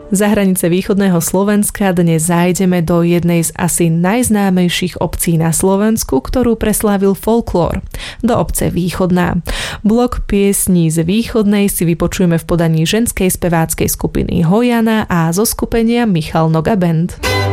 Za hranice východného Slovenska dnes zájdeme do jednej z asi najznámejších obcí na Slovensku, ktorú preslávil folklór, do obce Východná. Blok piesní z Východnej si vypočujeme v podaní ženskej speváckej skupiny Hojana a zo skupenia Michal Noga Band.